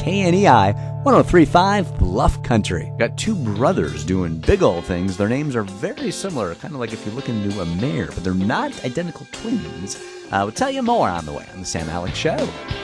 KNEI 103.5 Bluff Country. Got two brothers doing big old things. Their names are very similar, kind of like if you look into a mare, but they're not identical twins. We'll tell you more on the way on the Sam Alex Show.